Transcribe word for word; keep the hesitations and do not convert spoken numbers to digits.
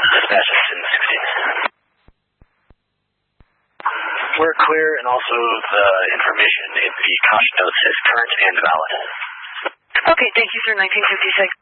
Dispatch in sixteen. We're clear, and also the information in the caution notes is current and valid. Okay, thank you, sir. nineteen fifty-six.